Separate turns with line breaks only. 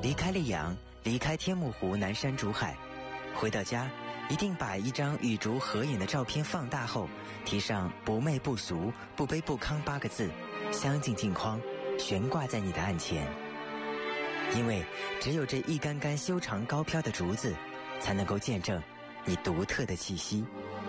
离开溧阳，离开天目湖南山竹海，回到家一定把一张与竹合影的照片放大后，题上不媚不俗不卑不亢8个字，镶进镜框，悬挂在你的案前。因为只有这一杆杆修长高飘的竹子，才能够见证你独特的气息。